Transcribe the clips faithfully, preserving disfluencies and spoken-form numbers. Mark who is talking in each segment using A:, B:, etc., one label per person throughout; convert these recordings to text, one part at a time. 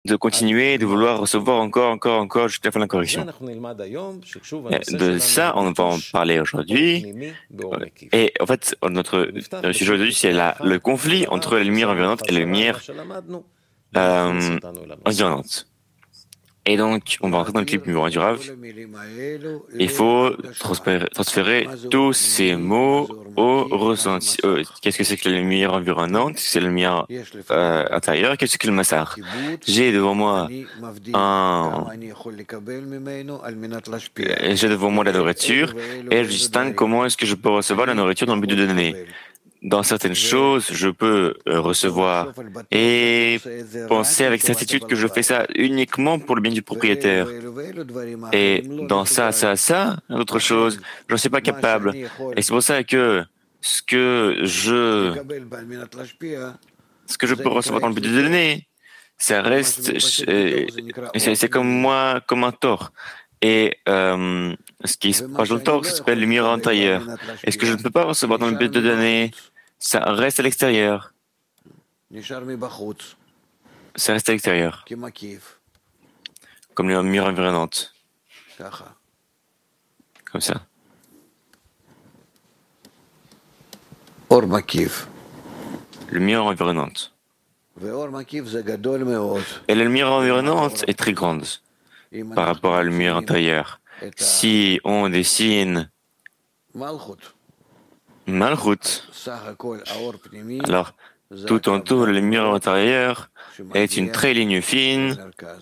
A: de continuer, de vouloir recevoir encore, encore, encore jusqu'à la fin de la correction. De ça, on va en parler aujourd'hui. Et en fait, notre sujet aujourd'hui, c'est la, le conflit entre la lumière environnante et la lumière euh, environnante. Et donc, on va rentrer dans le clip numéro un du Rav. Il faut transférer, transférer tous ces mots au ressenti. Euh, qu'est-ce que c'est que la lumière environnante? C'est la lumière euh, intérieure. Qu'est-ce que le massar? J'ai devant moi un... J'ai devant moi la nourriture et je distingue comment est-ce que je peux recevoir la nourriture dans le but de donner. Dans certaines choses, je peux euh, recevoir et penser avec certitude que je fais ça uniquement pour le bien du propriétaire. Et dans ça, ça, ça, d'autres choses, je ne suis pas capable. Et c'est pour ça que ce que je, ce que je peux recevoir dans le but de donner, ça reste, euh, c'est, c'est comme moi, comme un tort. Et euh, ce qui se passe dans le tort, ça s'appelle lumière intérieure. Et ce que je ne peux pas recevoir dans le but de donner, ça reste à l'extérieur. Ça reste à l'extérieur. Comme les murs environnantes. Comme ça. Lumière environnante. Et la lumière environnante est très grande par rapport à la lumière intérieure. Si on dessine Malchut, alors tout en tout, la lumière intérieure est une très ligne fine,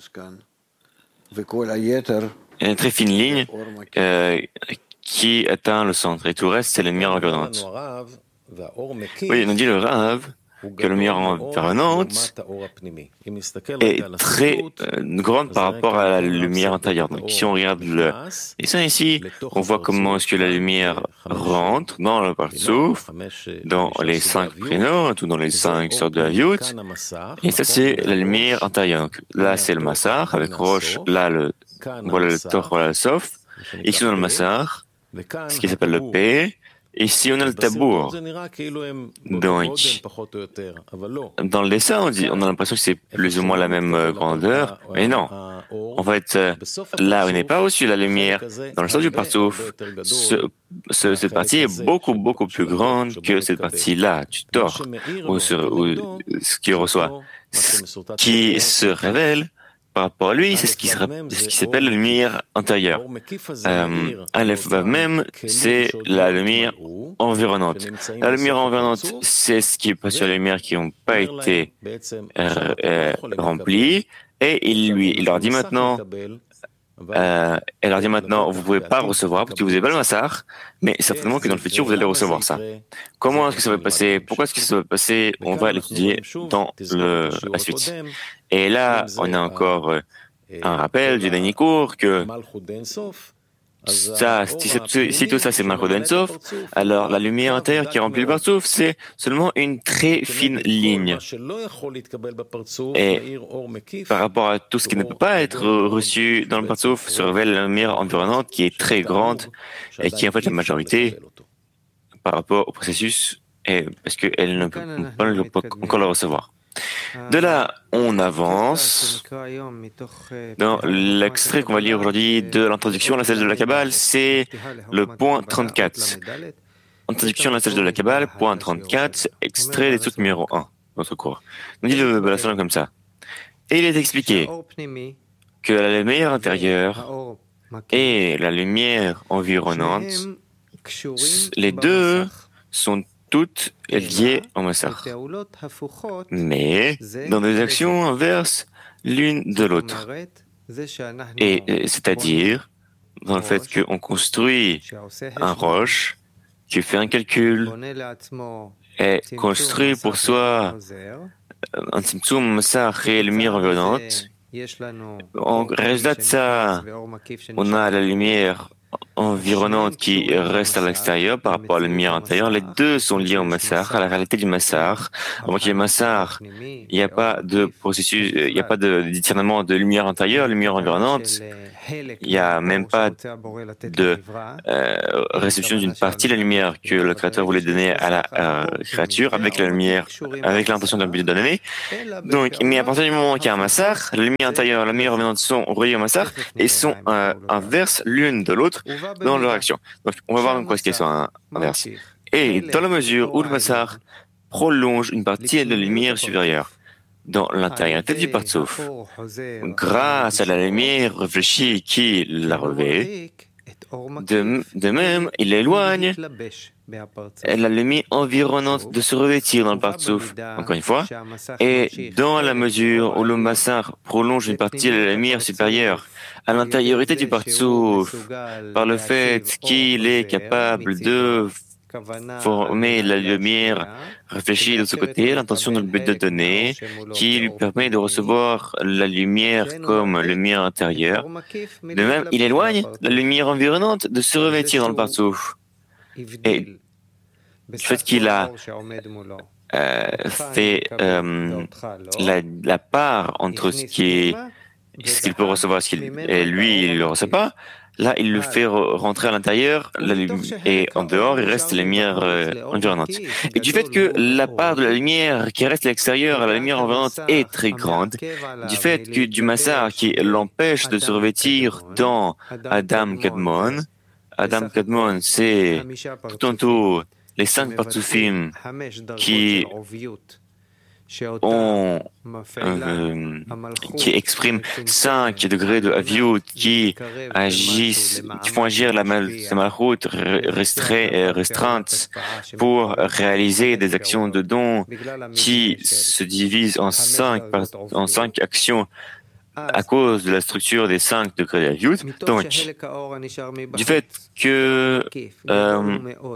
A: une très fine ligne euh, qui atteint le centre. Et tout le reste, c'est la lumière environnante. Oui, on dit le Rav que la lumière environnante est très euh, grande par rapport à la lumière intérieure. Donc, si on regarde le dessin ici, on voit comment est-ce que la lumière rentre dans le partsouf, dans les cinq prénoms, ou dans les cinq sortes de Haviut. Et ça, c'est la lumière intérieure. Donc, là, c'est le Massar, avec Roche, là, le, voilà le Tor, voilà le Sof. Ici, on a le Massar, ce qui s'appelle le P. Ici, on a le tabour. Donc, dans le dessin, on, dit, on a l'impression que c'est plus ou moins la même euh, grandeur, mais non. En fait, euh, là où n'est pas reçu la lumière, dans le sens du partouf, ce, ce, cette partie est beaucoup, beaucoup plus grande que cette partie-là, du tort, ou, sur, ou ce qu'il reçoit. Ce qui se révèle par rapport à lui, c'est ce qui, sera, ce qui s'appelle la lumière intérieure. Euh, Aleph Vav Mem, c'est la lumière environnante. La lumière environnante, c'est ce qui est pas sur les lumières qui n'ont pas été euh, euh, remplies. Et il lui, il leur dit maintenant, euh, elle leur dit maintenant, vous pouvez pas recevoir parce que vous avez pas le massar, mais certainement que dans le futur vous allez recevoir ça. Comment est-ce que ça va passer? Pourquoi est-ce que ça va passer? On va l'étudier dans le, la suite. Et là, on a encore euh, un rappel du dernier cours que ça, si, si tout ça c'est Malchut Ensof, alors la lumière intérieure qui remplit le Partsouf, c'est seulement une très fine ligne. Et par rapport à tout ce qui ne peut pas être reçu dans le Partsouf, se révèle la lumière environnante qui est très grande et qui est en fait la majorité par rapport au processus, et parce qu'elle ne peut pas encore le recevoir. De là, on avance. Dans l'extrait qu'on va lire aujourd'hui de l'introduction à la sagesse de la Kabbale, c'est le point trente-quatre. Introduction à la sagesse de la Kabbale, point trente-quatre, extrait des trucs numéro un, notre cours. On dit le Balassalam comme ça. Et il est expliqué que la lumière intérieure et la lumière environnante, les deux sont toutes liées au Massar, mais dans des actions inverses l'une de l'autre. Et c'est-à-dire dans le fait qu'on construit un roche, qui fait un calcul, et construit pour soi un tzimtzum Massar et lumière environnante. En résultat de ça, on a la lumière environnante qui reste à l'extérieur par rapport à la lumière intérieure. Les deux sont liés au massar, à la réalité du massar. Avant qu'il y ait massar, il n'y a pas de processus, il n'y a pas de discernement de lumière intérieure, lumière environnante. il n'y a même pas de euh, réception d'une partie de la lumière que le Créateur voulait donner à la euh, créature avec la lumière, avec l'intention d'un but de donner. Donc, mais à partir du moment qu'il y a un massar, la lumière intérieure et la lumière ambiante sont reliées au massar et sont euh, inverses l'une de l'autre dans leur action. Donc, on va voir en quoi est-ce qu'elles sont inverses. Et dans la mesure où le massar prolonge une partie de la lumière supérieure dans l'intériorité du Partsouf, grâce à la lumière réfléchie qui la revêt, de, de même, il éloigne la lumière environnante de se revêtir dans le Partsouf, encore une fois, et dans la mesure où le massar prolonge une partie de la lumière supérieure à l'intériorité du Partsouf, par le fait qu'il est capable de former la lumière réfléchie de ce côté, l'intention de le but de donner, qui lui permet de recevoir la lumière comme lumière intérieure. De même, il éloigne la lumière environnante de se revêtir dans le Partsouf. Et du fait qu'il a euh, fait euh, la, la part entre ce qui est ce qu'il peut recevoir ce qu'il, et lui, il ne le reçoit pas, là, il le fait rentrer à l'intérieur, et en dehors, il reste la lumière euh, environnante. Et du fait que la part de la lumière qui reste à l'extérieur, la lumière environnante, est très grande, du fait que du massar qui l'empêche de se revêtir dans Adam Kadmon, Adam Kadmon, c'est tout en tout les cinq partsoufim qui ont, euh, qui expriment cinq degrés de Aviut, qui agissent, qui font agir la malchut restreinte pour réaliser des actions de don qui se divisent en cinq, en cinq actions à cause de la structure des cinq degrés d'Aviut. Donc, du fait que euh,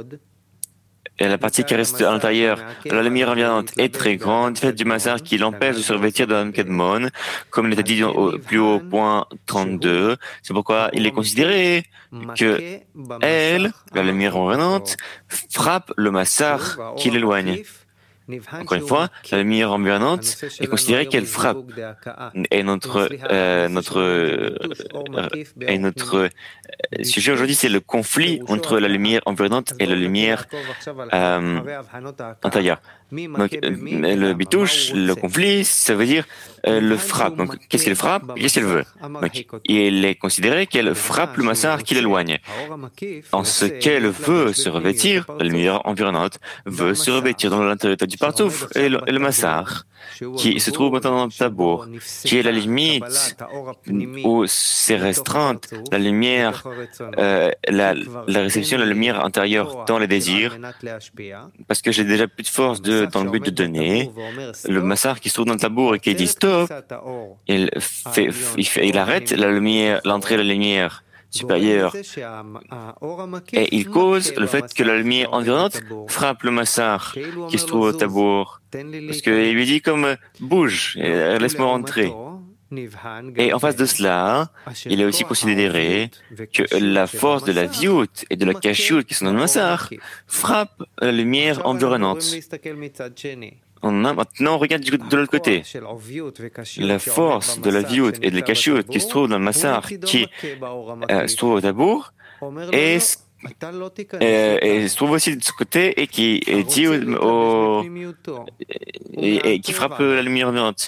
A: et la partie qui reste à l'intérieur, la lumière environnante est très grande, du fait du massar qui l'empêche de se revêtir dans Kadmon, comme il était dit au plus haut point trente-deux. C'est pourquoi il est considéré que elle, la lumière environnante, frappe le massar qui l'éloigne. Encore une fois, la lumière environnante est considérée qu'elle frappe. Et notre, euh, notre, euh, et notre sujet aujourd'hui, c'est le conflit entre la lumière environnante et la lumière euh, intérieure. Donc, le bitouche, le conflit, ça veut dire euh, le frappe. Donc, qu'est-ce qu'elle frappe? Qu'est-ce qu'elle veut? Donc, il est considéré qu'elle frappe le massar qui l'éloigne. En ce qu'elle veut se revêtir, la lumière environnante veut se revêtir dans l'intérieur du Partsouf et le, et le massar, qui se trouve maintenant dans le tabour, qui est la limite où c'est restreinte la lumière, euh, la, la réception de la lumière intérieure dans les désirs, parce que j'ai déjà plus de force de, dans le but de donner. Le massar qui se trouve dans le tabour et qui dit stop, il, fait, il, fait, il arrête la lumière, l'entrée de la lumière supérieure, et il cause le fait que la lumière environnante frappe le massar qui se trouve au tabour, parce qu'il lui dit comme bouge, laisse-moi rentrer. Et en face de cela, il est aussi considéré que la force de la viout et de la cachiout qui sont dans le massar frappe la lumière environnante. On a, maintenant, on regarde du, de l'autre côté. La force de la viout et de la cachiout qui se trouve dans le massar, qui euh, se trouve au tabour, et, et, et se trouve aussi de ce côté et qui est dit au, au et, et qui frappe la lumière environnante.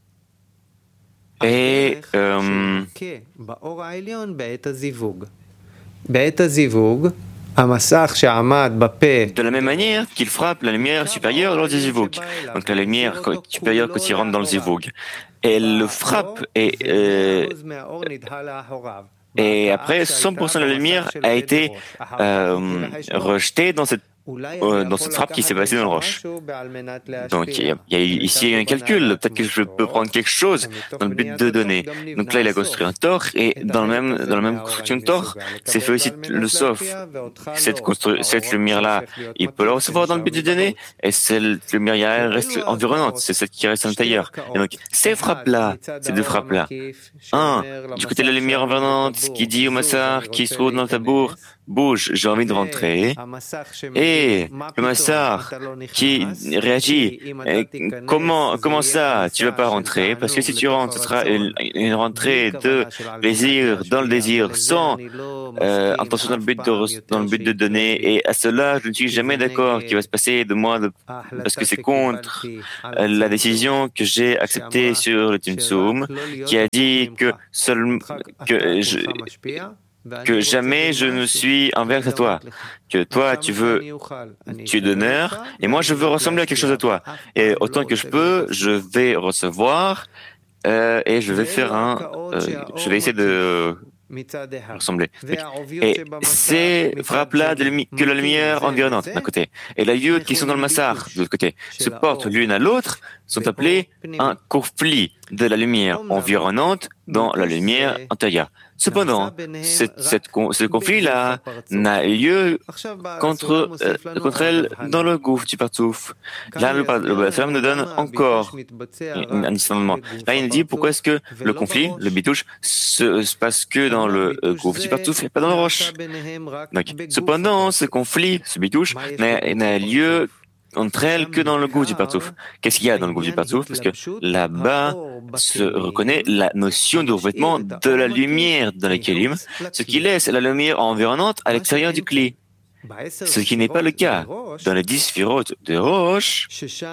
A: Et euh, de la même manière qu'il frappe la lumière supérieure lors du zivug. Donc la lumière supérieure quand il rentre dans le zivug. Elle le frappe et, euh, et après cent pour cent de la lumière a été euh, rejetée dans cette Euh, dans cette frappe qui s'est passée dans le roche. Donc il y a, il y a ici un calcul, peut-être que je peux prendre quelque chose dans le but de donner. Donc là il a construit un tor et dans, le même, dans la même construction de tor, c'est fait aussi le sof. Cette, constru- cette lumière-là, il peut la recevoir dans le but de donner et cette lumière reste environnante, c'est celle qui reste à l'intérieur. Et donc ces frappes-là, ces deux frappes-là, un, du côté de la lumière environnante qui dit au massar, qui se trouve dans le tabour, bouge, j'ai envie de rentrer. Et le massar qui réagit, comment, comment ça, tu vas pas rentrer? Parce que si tu rentres, ce sera une, une rentrée de plaisir dans le désir sans euh, intention dans le but de, dans le but de donner. Et à cela, je ne suis jamais d'accord qu'il va se passer de moi, de, parce que c'est contre euh, la décision que j'ai acceptée sur le Tzimtzum, qui a dit que seul, que je, que jamais je ne suis inverse à toi, que toi tu veux, tu es donneur, et moi je veux ressembler à quelque chose à toi. Et autant que je peux, je vais recevoir, euh, et je vais faire un, euh, je vais essayer de ressembler. Et ces frappes-là que la lumière environnante d'un côté et la yud qui sont dans le massar de l'autre côté se portent l'une à l'autre sont appelés un conflit de la lumière environnante dans la lumière intérieure. Cependant, cette, cette, ce conflit-là n'a lieu contre, euh, contre elle dans le gouffre du Partsouf. Là, le, le Salam nous donne encore un discernement. Là, il nous dit pourquoi est-ce que le conflit, le bitouche, se, se passe que dans le euh, gouffre du Partsouf et pas dans le roche. Donc, cependant, ce conflit, ce bitouche, n'a, n'a lieu entre elles que dans le gouffre du Partsouf. Qu'est-ce qu'il y a dans le gouffre du Partsouf? Parce que là-bas se reconnaît la notion de revêtement de la lumière dans les kelim, ce qui laisse la lumière environnante à l'extérieur du kli. Ce qui n'est pas le cas dans les dix sphirotes de Rosh,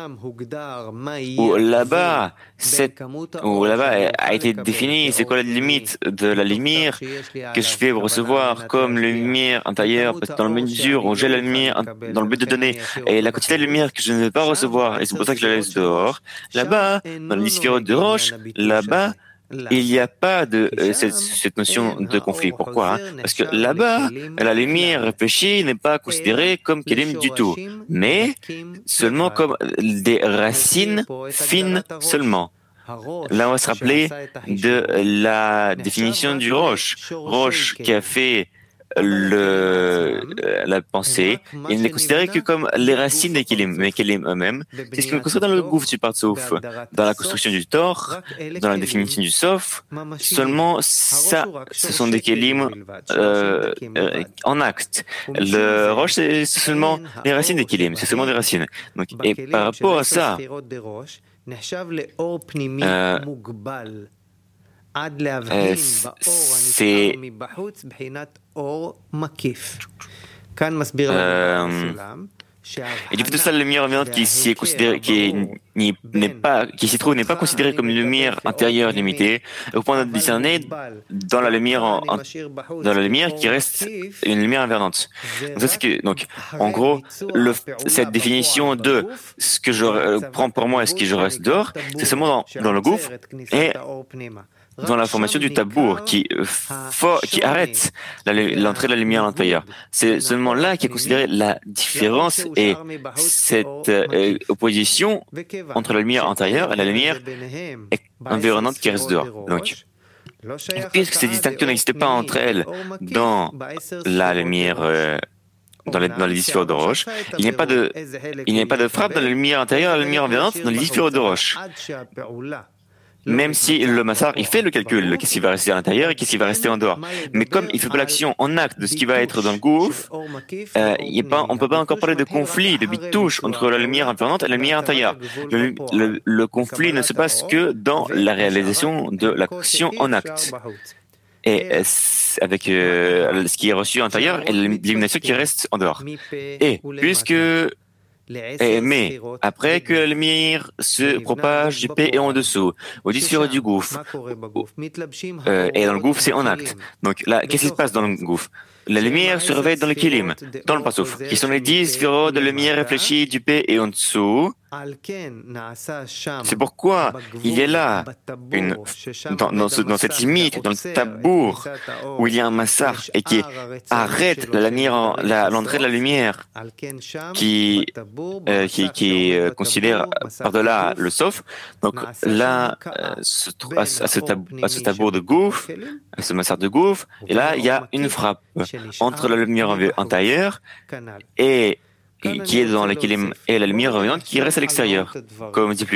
A: où là-bas, cette, où là-bas a été défini c'est quoi la limite de la lumière que je vais recevoir comme lumière intérieure, dans la mesure où j'ai la lumière dans le but de donner, et la quantité de lumière que je ne vais pas recevoir, et c'est pour ça que je la laisse dehors. Là-bas, dans les dix sphirotes de Rosh, là-bas, il n'y a pas de euh, cette, cette notion de conflit. Pourquoi hein? Parce que là-bas, la lumière réfléchie n'est pas considérée comme kelim du tout, mais seulement comme des racines fines seulement. Là, on va se rappeler de la définition du roche. Roche qui a fait le, la pensée, il n'est considéré que comme les racines des kelim, mais kelim eux-mêmes, c'est ce qu'on construit dans le gouffre du Partsouf, dans la construction du Tor, dans la définition du Sof, seulement ça, ce sont des kelim euh, euh, en acte. Le roche, c'est seulement les racines des kelim, c'est seulement des racines. Donc, et par rapport à ça, euh, Euh, c'est euh, et du coup, tout ça, la lumière ambiante qui s'y est considérée, qui n'est pas, qui s'y trouve, n'est pas considérée comme une lumière intérieure limitée, au point de discerner dans la lumière, en, en, dans la lumière qui reste une lumière environnante. Donc, ça, c'est que, donc, en gros, le, cette définition de ce que je euh, prends pour moi et ce qui je reste dehors, c'est seulement dans, dans le gouffre et dans la formation du tabour qui, for, qui arrête la, l'entrée de la lumière à l'intérieur. C'est seulement là qu'est considérée la différence et cette euh, opposition entre la lumière intérieure et la lumière environnante qui reste dehors. Donc, puisque ces distinctions n'existaient pas entre elles dans la lumière euh, dans les, dans les dix sphirotes de roche, il n'y a pas de, il n'y a pas de frappe dans la lumière intérieure et la lumière environnante dans les dix sphirotes de roche. Même si le massar, il fait le calcul, qu'est-ce qui va rester à l'intérieur et qu'est-ce qui va rester en dehors. Mais comme il fait pas l'action en acte de ce qui va être dans le gouffre, euh, il est pas, on peut pas encore parler de conflit, de bitouche entre la lumière environnante et la lumière intérieure. Le, le, le conflit ne se passe que dans la réalisation de l'action en acte. Et euh, avec euh, ce qui est reçu à l'intérieur et l'illumination qui reste en dehors. Et puisque Et, mais après que la lumière se propage du P et en dessous, au dix sphirotes du gouffre, euh, et dans le gouffre c'est en acte. Donc là, qu'est-ce qui se passe dans le gouffre? La lumière se réveille dans le kilim, dans le Partsouf, qui sont les dix sphirotes de lumière réfléchie du P et en dessous. C'est pourquoi il y a là, une, dans, dans, ce, dans cette limite, dans le tabour, où il y a un massar et qui arrête la lumière, la, l'entrée de la lumière, qui, euh, qui, qui euh, considère par-delà le sof. Donc là, euh, ce, à, à, ce tab, à ce tabour de gouffre, à ce massar de gouffre, et là, il y a une frappe entre la lumière intérieure et qui est dans la kelim et la lumière revenante qui reste à l'extérieur, comme on dit plus haut.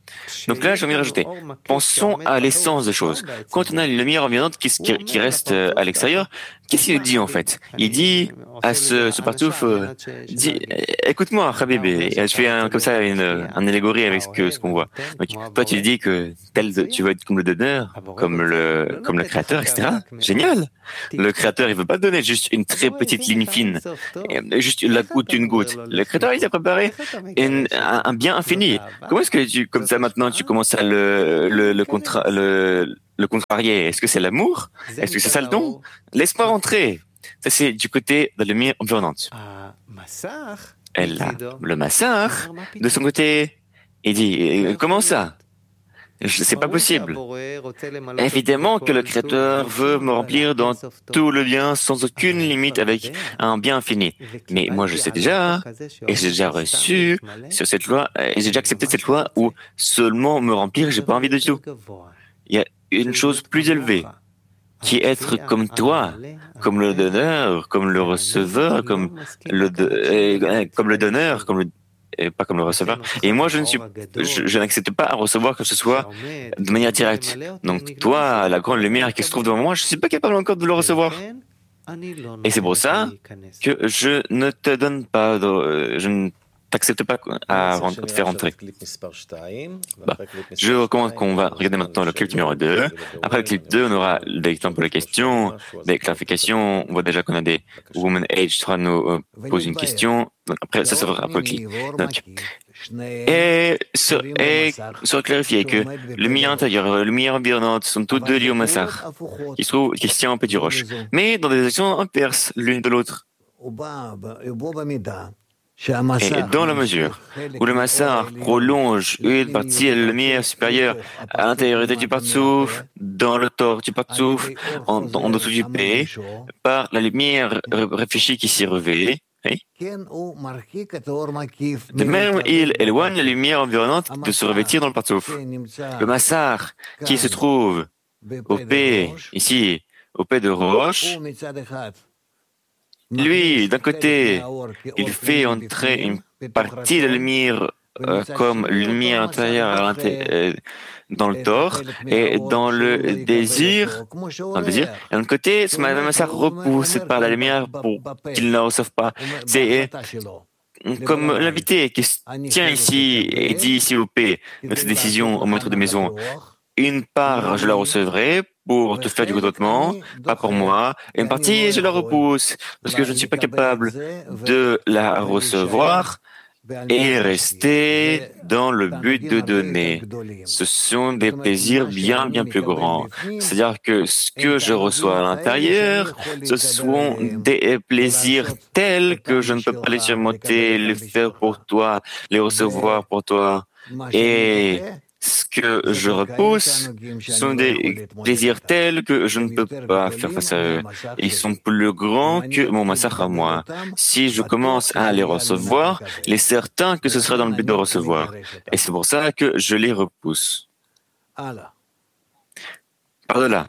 A: Donc là, j'ai envie de rajouter, pensons à l'essence des choses. Quand on a une lumière environnante qui, qui, qui reste à l'extérieur, qu'est-ce qu'il dit en fait? Il dit à ce, ce partouf, euh, dit, écoute-moi, Habibi, et je fais un, comme ça une, un allégorie avec ce que ce qu'on voit. Donc toi, tu dis que tel, tu veux être comme le donneur, comme le comme le créateur, et cetera. Génial. Le créateur, il veut pas donner juste une très petite ligne fine, juste la goutte, une goutte. Le créateur, il a préparé une, un, un bien infini. Comment est-ce que tu, comme ça maintenant, tu commences à le le le contra, le le contrarier? Est-ce que c'est l'amour? Est-ce que c'est ça le don? Laisse-moi rentrer. Ça, c'est du côté de la lumière environnante. Elle a le massar, de son côté, il dit, comment ça? C'est pas possible. Évidemment que le Créateur veut me remplir dans tout le bien sans aucune limite avec un bien infini. Mais moi, je sais déjà, et j'ai déjà reçu sur cette loi, et j'ai déjà accepté cette loi où seulement me remplir, j'ai pas envie de tout. Il y a une chose plus élevée, qui est être comme toi, comme le donneur, comme le receveur, comme le, euh, comme le donneur, comme le, et pas comme le receveur. Et moi, je ne suis, je, je n'accepte pas à recevoir que ce soit de manière directe. Donc, toi, la grande lumière qui se trouve devant moi, je ne suis pas capable encore de le recevoir. Et c'est pour ça que je ne te donne pas, de, je ne t'accepte pas à te faire entrer. Bah, je recommande qu'on va regarder maintenant le clip numéro deux. Après le clip deux, on aura des temps pour les questions, des clarifications. On voit déjà qu'on a des Women Age trois nous euh, pose une question. Donc après, ça sera après le clip. Donc, et sur, et sur clarifier que le milieu intérieur et le milieu environnant sont tous deux liés au massar, qui se trouve question un peu du roche, mais dans des actions inverses l'une de l'autre. Et dans la mesure où le massar prolonge une partie de la lumière supérieure à l'intériorité du partsouf, dans le tort du partsouf, en, en dessous du P, par la lumière réfléchie qui s'y revêt, oui. De même, il éloigne la lumière environnante de se revêtir dans le partsouf. Le massar qui se trouve au P, ici, au P de Roche, lui, d'un côté, il fait entrer une partie de la lumière euh, comme lumière intérieure euh, dans le tort et dans le désir, dans le désir. Et d'un côté, ce massar repousse par la lumière pour qu'il ne la reçoive pas. C'est comme l'invité qui tient ici et dit ici au P, dans sa décision au maître de maison. Une part, je la recevrai pour te faire du contentement, pas pour moi. Et une partie, je la repousse parce que je ne suis pas capable de la recevoir et rester dans le but de donner. Ce sont des plaisirs bien, bien plus grands. C'est-à-dire que ce que je reçois à l'intérieur, ce sont des plaisirs tels que je ne peux pas les surmonter, les faire pour toi, les recevoir pour toi. Et ce que je repousse sont des plaisirs tels que je ne peux pas faire face à eux. Ils sont plus grands que mon massacre à moi. Si je commence à les recevoir, il est certain que ce sera dans le but de recevoir. Et c'est pour ça que je les repousse. Par-delà.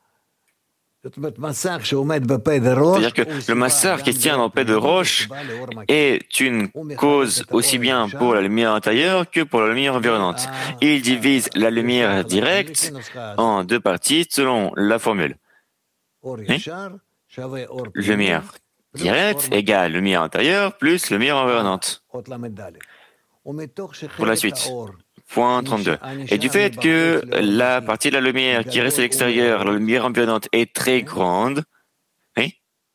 A: C'est-à-dire que le massar qui tient dans le P de roche est une cause aussi bien pour la lumière intérieure que pour la lumière environnante. Il divise la lumière directe en deux parties selon la formule. Oui? Lumière directe égale lumière intérieure plus lumière environnante. Pour la suite. Point trente-deux. Et du fait que la partie de la lumière qui reste à l'extérieur, la lumière environnante, est très grande, oui?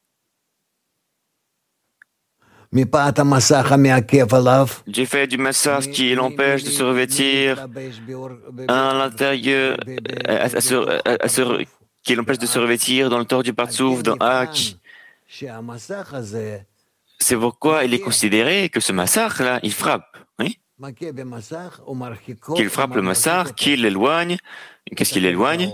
A: Du fait du massage qui l'empêche de se revêtir à l'intérieur, à, à se, à, à se, qui l'empêche de se revêtir dans le tort du partsouf, dans Hak. C'est pourquoi il est considéré que ce massacre-là, il frappe, oui? Qu'il frappe le massar, qu'il l'éloigne. Qu'est-ce qu'il éloigne?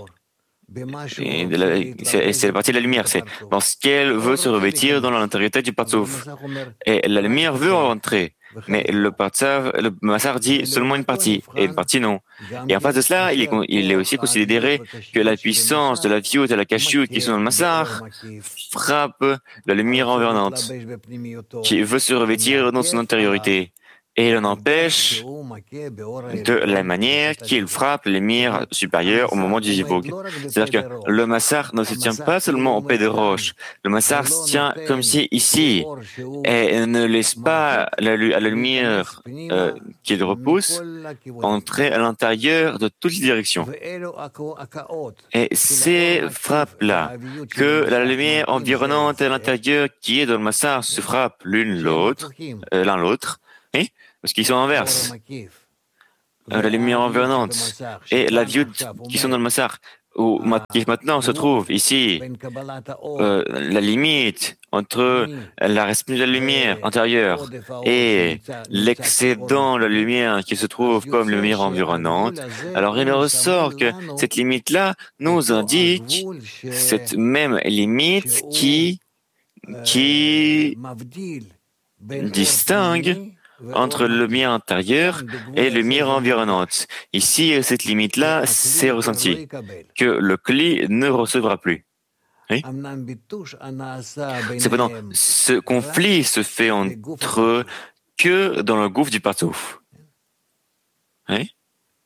A: C'est, c'est la partie de la lumière, c'est parce qu'elle veut se revêtir dans l'intériorité du partsouf. Et la lumière veut rentrer, mais le partsouf, le massar dit seulement une partie, et une partie non. Et en face de cela, il est, il est aussi considéré que la puissance de la viout et de la cachiout qui sont dans le massar frappe la lumière environnante, qui veut se revêtir dans son intériorité. et l'on empêche de la manière qu'il frappe les lumières supérieures au moment du zivug. C'est-à-dire que le massar ne se tient pas seulement au pied de roche. Le massar se tient comme si ici, et ne laisse pas la, à la lumière euh, qu'il repousse entrer à l'intérieur de toutes les directions. Et ces frappes-là, que la lumière environnante à l'intérieur qui est dans le massar se frappe l'une l'autre, euh, l'un l'autre, oui, parce qu'ils sont inverses. Euh, la lumière environnante et la viode qui sont dans le massar, où qui maintenant se trouve ici, euh, la limite entre la respiration de la lumière intérieure et l'excédent de la lumière qui se trouve comme lumière environnante, alors il ressort que cette limite-là nous indique cette même limite qui, qui distingue entre le lumière intérieur et la lumière environnante. Ici, cette limite-là, c'est ressenti, que le cli ne recevra plus. Oui? Cependant, ce conflit se fait entre eux que dans le gouffre du Partsouf. Oui?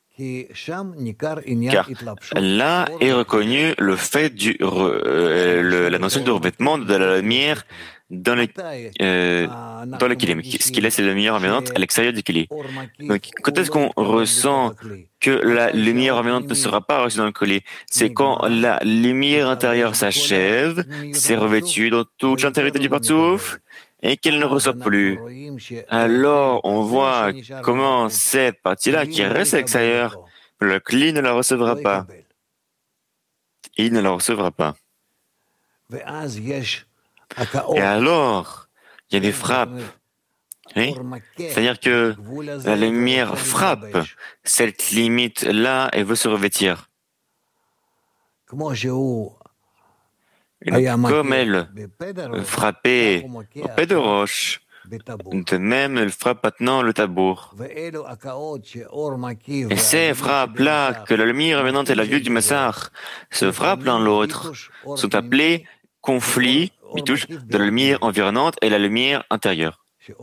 A: Car là est reconnu le fait du, euh, le, la notion de revêtement de la lumière dans le, euh, dans le kilim, ce qui laisse la lumière environnante à l'extérieur du kilim. Donc, quand est-ce qu'on ressent que la lumière environnante ne sera pas reçue dans le collier? C'est quand la lumière intérieure s'achève, c'est revêtu dans toute l'intériorité du partsouf, et qu'elle ne reçoit plus. Alors, on voit comment cette partie-là, qui reste à l'extérieur, le cli ne la recevra pas. Il ne la recevra pas. Et alors, il y a des frappes. Oui? C'est-à-dire que la lumière frappe cette limite-là et veut se revêtir. Et donc, comme elle frappait au pied de roche, de même, elle frappe maintenant le tabour. Et ces frappes-là, que la lumière revenante et la vue du massar se frappent l'un l'autre, sont appelées conflits, bitouche, de la lumière environnante et la lumière intérieure.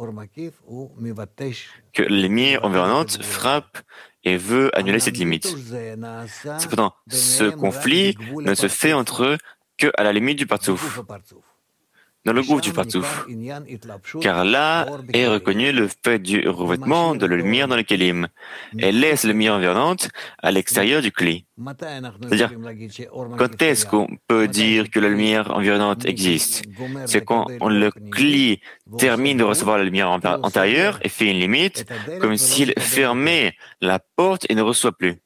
A: Que la lumière environnante frappe et veut annuler cette limite. Cependant, ce conflit ne se fait entre eux que à la limite du partsouf, dans le gouffre du partsouf, car là est reconnu le fait du revêtement de la lumière dans le kelim, et laisse la lumière environnante à l'extérieur du cli. C'est-à-dire, quand est-ce qu'on peut dire que la lumière environnante existe? C'est quand le cli termine de recevoir la lumière antérieure et fait une limite, comme s'il fermait la porte et ne reçoit plus.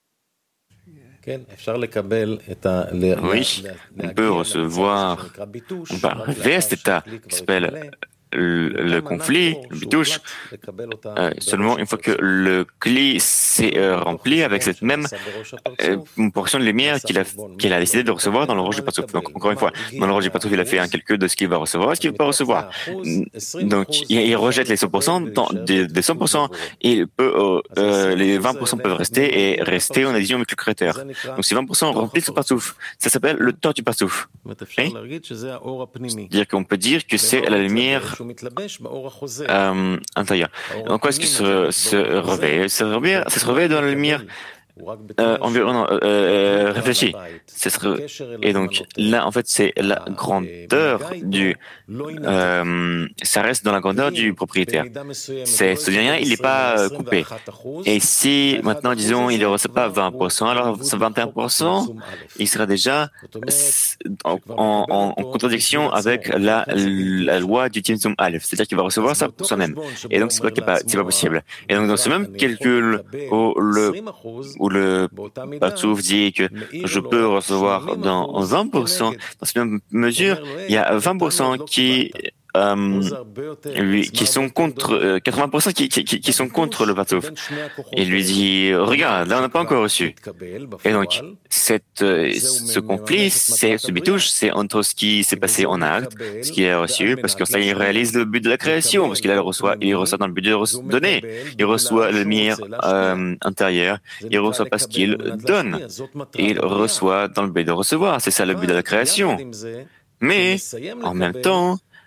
A: Oui, on peut recevoir, on peut arriver à cet état qui s'appelle le, le conflit, le bitouche, euh, seulement une fois que le cli s'est euh, rempli avec cette même euh, portion de lumière qu'il a, qu'il a décidé de recevoir dans le roche du partsouf. Donc, encore une fois, dans le roche du partsouf, il a fait un calcul de ce qu'il va recevoir et ce qu'il ne va pas recevoir. Donc, il, il rejette les cent pour cent, dans, des, des cent pour cent, il peut, euh, euh, les vingt pour cent peuvent rester et rester en adhésion avec le créateur. Donc, ces vingt pour cent remplis de ce partsouf. Ça s'appelle le temps du partsouf. C'est-à-dire qu'on peut dire que c'est la lumière Euh, intérieur. Donc, quoi est-ce qu'il se, se réveille? Se réveille, ça se réveille dans la lumière euh, environ euh, euh, réfléchie. Et donc, là, en fait, c'est la grandeur du... Euh, ça reste dans la grandeur du propriétaire. C'est, ce lien, il n'est pas euh, coupé. Et si, maintenant, disons, il ne reçoit pas vingt pour cent, alors ce vingt et un pour cent, il sera déjà en, en, en contradiction avec la, la loi du Timsum Aleph. C'est-à-dire qu'il va recevoir ça pour soi-même. Et donc, c'est pas, c'est pas possible. Et donc, dans ce même calcul, où le, où le partsouf dit que je peux recevoir dans vingt pour cent, dans cette même mesure, il y a vingt pour cent qui, euh, lui, qui sont contre, euh, quatre-vingts pour cent qui, qui, qui sont contre le partsouf. Il lui dit, regarde, là on n'a pas encore reçu. Et donc, cette, euh, ce conflit, c'est, ce bitouche, c'est entre ce qui s'est passé en acte, ce qui est reçu, parce que ça, il réalise le but de la création, parce qu'il le reçoit, il reçoit dans le but de donner. Il reçoit la lumière, euh, intérieure, il reçoit parce qu'il donne. Et il reçoit dans le but de recevoir. C'est ça le but de la création. Mais, en même temps,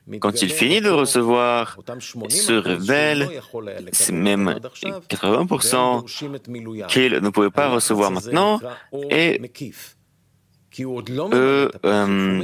A: quand il finit de recevoir, se révèle, c'est même quatre-vingts pour cent qu'il ne pouvait pas recevoir maintenant, et eux, euh,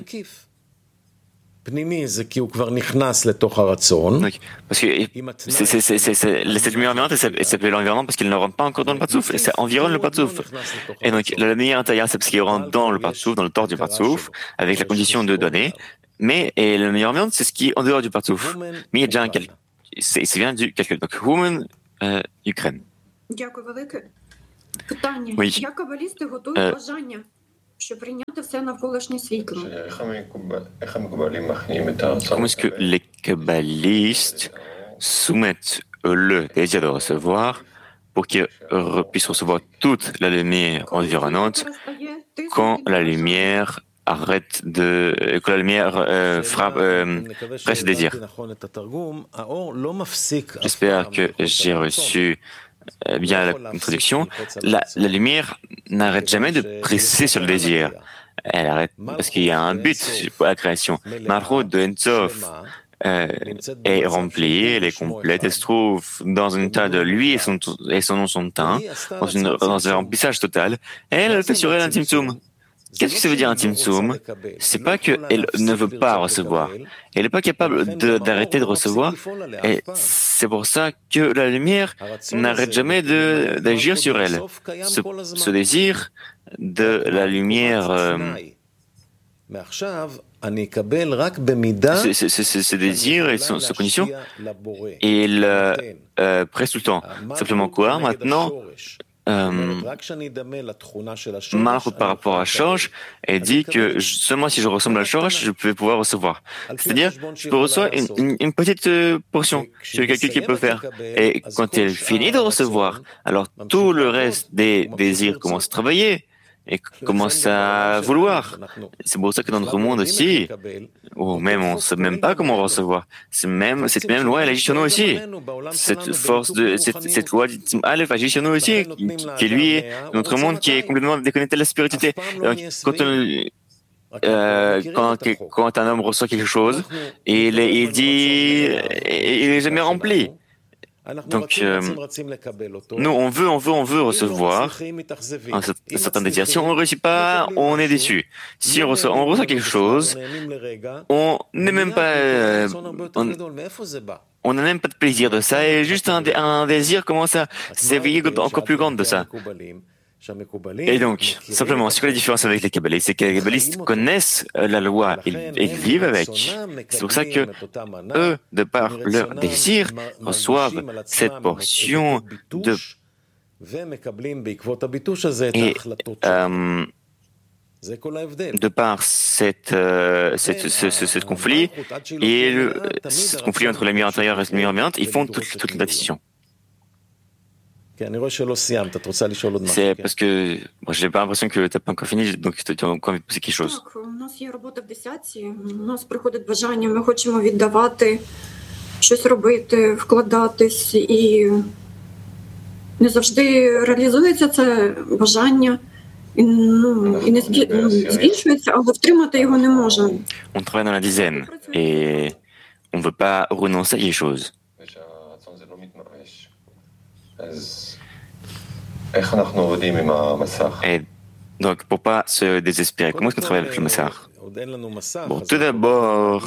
A: donc, parce que c'est, c'est, c'est, c'est, c'est, cette lumière environnante, elle s'appelle l'environnement parce qu'elle ne rentre pas encore dans le Partsouf, et ça environne le Partsouf. Et donc, la lumière intérieure, c'est parce qu'il rentre dans le Partsouf, dans le torse du Partsouf, avec la condition de donner. Mais, et la lumière environnante, c'est ce qui est en dehors du Partsouf. Mais il y a déjà un calcul. C'est, c'est bien du calcul. Donc, Woman, euh, Ukraine. Oui. Euh, Comment est-ce que les kabbalistes soumettent le désir de recevoir pour qu'ils re- puissent recevoir toute la lumière environnante quand la lumière arrête de... quand la lumière euh, frappe, euh, presse le désir? J'espère que j'ai reçu euh, bien la traduction. La, la lumière n'arrête jamais de presser sur le désir. Elle arrête parce qu'il y a un but pour la création. Malchut de Ensof euh, est remplie, elle est complète, elle se trouve dans un état de lui et son, et son nom son teint, dans, une, dans un remplissage total, et elle fait sur elle un timtsum. Qu'est-ce que ça veut dire un timtsum? C'est pas qu'elle ne veut pas recevoir. Elle n'est pas capable de, d'arrêter de recevoir, et c'est pour ça que la lumière n'arrête jamais de, d'agir sur elle. Ce, ce désir de la lumière, euh, ce, ce, ce, ce désir et son, sa condition, il euh, euh, presse tout le temps. Simplement quoi? Maintenant, euh, Malchut par rapport à Shorsh, elle dit que je, seulement si je ressemble à Shorsh, je peux pouvoir recevoir. C'est-à-dire, je peux recevoir une, une, une petite euh, portion. C'est le calcul qu'il peut faire. Et quand elle finit de recevoir, alors tout le reste des désirs commence à travailler et commence à vouloir. C'est pour ça que dans notre monde aussi, ou même on ne sait même pas comment recevoir. C'est même, cette même loi, elle agit sur nous aussi. Cette force de, cette, cette loi d'Itzim Aleph agit sur nous aussi, qui, qui lui est notre monde qui est complètement déconnecté de la spiritualité. Donc, quand on, euh, quand, quand un homme reçoit quelque chose, il, il dit, il est jamais rempli. Donc, euh, nous, on veut, on veut, on veut recevoir un certain désir. Si on ne réussit pas, on est déçu. Si on reçoit, on reçoit quelque chose, on n'est même pas, euh, on, on n'a même pas de plaisir de ça, et juste un, un désir commence à s'éveiller encore plus grand de ça. Et donc, simplement, c'est quoi la différence avec les kabbalistes? C'est que les kabbalistes connaissent la loi et ils vivent avec. C'est pour ça que eux, de par leur désir, reçoivent cette portion de... Et euh, de par cette, euh, cette, ce, ce, ce conflit, et le, ce conflit entre la lumière intérieure et la lumière ambiante, ils font toute, toute la décision. C'est parce que bon, j'ai pas l'impression que tu n'as pas encore fini, donc tu as encore envie de poser quelque chose.
B: Щось робити, вкладатись, і не завжди реалізується це бажання, і, ну, і не збільшується, але втримати його не може.
A: On travaille dans la dizaine et on ne veut pas renoncer à des choses. Et donc, pour pas se désespérer, comment est-ce qu'on travaille avec le Massar? Bon, tout d'abord,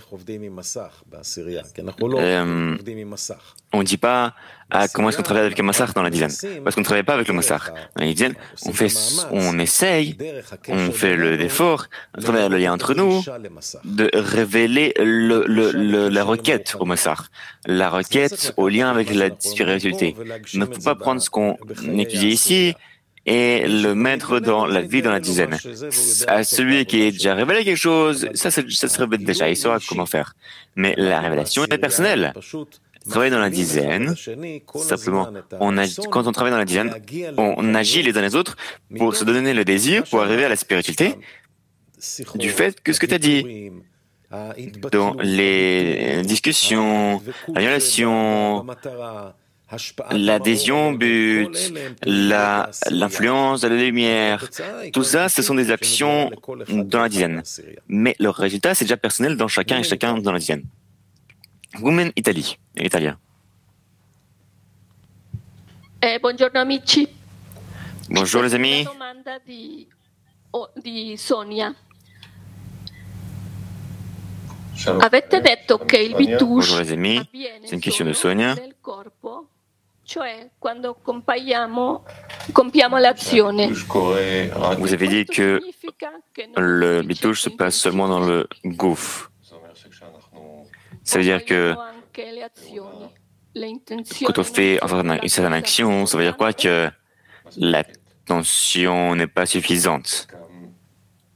A: euh, on ne dit pas ah, comment est-ce qu'on travaille avec le Massar dans la dizaine, parce qu'on ne travaille pas avec le Massar. Dans la dizaine, on, fait, on essaye, on fait l'effort, à travers le lien entre nous, de révéler le, le, le, la requête au Massar, la requête au lien avec la spiritualité. Il ne faut pas prendre ce qu'on étudie ici et le mettre dans la vie dans la dizaine. À celui qui est déjà révélé quelque chose, ça, ça, ça se révèle déjà, il saura comment faire. Mais la révélation est personnelle. Travailler dans la dizaine, simplement, on agit, quand on travaille dans la dizaine, on agit les uns les autres pour se donner le désir, pour arriver à la spiritualité, du fait que ce que tu as dit, dans les discussions, la violation, l'adhésion au but, la, l'influence de la lumière, tout ça, ce sont des actions dans la dizaine. Mais le résultat, c'est déjà personnel dans chacun et chacun dans la dizaine. Women Italie, italien.
C: Eh, buongiorno amici.
A: Bonjour les amis.
C: Una domanda di, oh, di Sonia. Avete detto che il
A: Bonjour
C: vitush
A: les amis, c'est une question de Sonia.
C: nel corpo, cioè quando compaiamo, compiamo l'azione.
A: Vous avez dit que le bitouche se passe seulement dans le gouffre. Ça veut dire que quand on fait enfin, une certaine action, ça veut dire quoi? Que l'attention n'est pas suffisante.